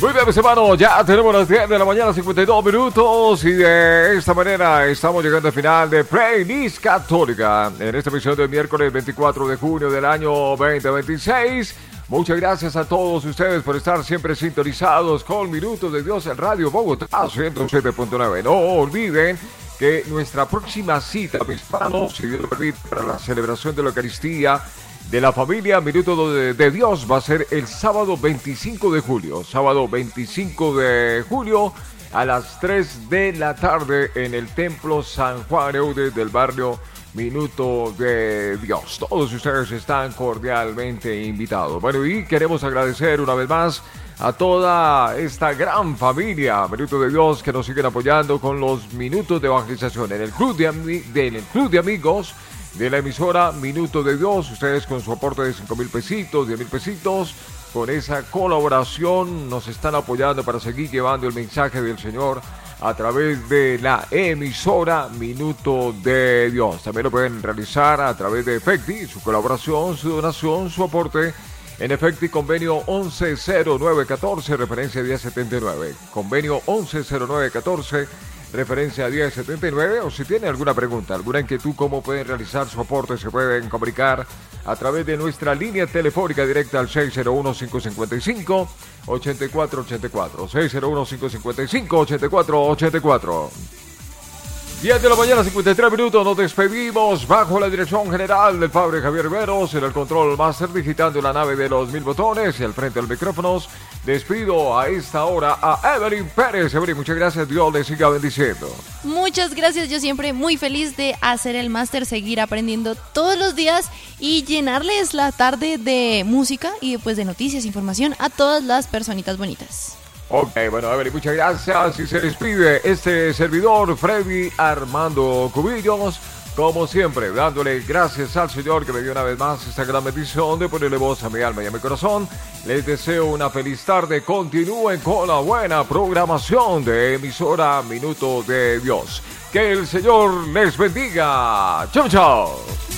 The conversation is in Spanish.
Muy bien, mis hermanos, ya tenemos las 10 de la mañana, 52 minutos, y de esta manera estamos llegando al final de Playlist Católica en esta emisión del miércoles 24 de junio del año 2026. Muchas gracias a todos ustedes por estar siempre sintonizados con Minutos de Dios en Radio Bogotá 107.9. No olviden que nuestra próxima cita, mis hermanos, si Dios lo permite, para la celebración de la Eucaristía de la familia Minuto de Dios va a ser el sábado 25 de julio. Sábado 25 de julio a las 3 de la tarde en el Templo San Juan Eude del barrio Minuto de Dios. Todos ustedes están cordialmente invitados. Bueno, y queremos agradecer una vez más a toda esta gran familia Minuto de Dios que nos siguen apoyando con los minutos de evangelización en el club de amigos de la emisora Minuto de Dios. Ustedes con su aporte de 5,000 pesitos, 10,000 pesitos, con esa colaboración nos están apoyando para seguir llevando el mensaje del Señor a través de la emisora Minuto de Dios. También lo pueden realizar a través de Efecti, su colaboración, su donación, su aporte en Efecti, convenio 110914, referencia 1079. Convenio 110914, referencia 1079, o si tienen alguna pregunta, alguna inquietud, cómo pueden realizar su aporte, se pueden comunicar a través de nuestra línea telefónica directa al 601-555-8484, 601-555-8484. 10 de la mañana, 53 minutos, nos despedimos bajo la dirección general del padre Javier Riveros, en el control máster, digitando la nave de los 1000 botones y al frente de los micrófonos. Despido a esta hora a Evelyn Pérez. Evelyn, muchas gracias, Dios les siga bendiciendo. Muchas gracias, yo siempre muy feliz de hacer el máster, seguir aprendiendo todos los días y llenarles la tarde de música y pues de noticias, información a todas las personitas bonitas. Ok, bueno, Evelyn, muchas gracias. Y se despide este servidor, Freddy Armando Cubillos, como siempre, dándole gracias al Señor que me dio una vez más esta gran bendición de ponerle voz a mi alma y a mi corazón. Les deseo una feliz tarde. Continúen con la buena programación de emisora Minuto de Dios. Que el Señor les bendiga. Chau, chau.